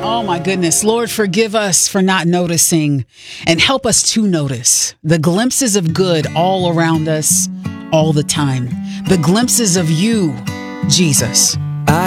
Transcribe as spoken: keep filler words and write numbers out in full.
Oh my goodness. Lord, forgive us for not noticing and help us to notice the glimpses of good all around us all the time. The glimpses of you, Jesus.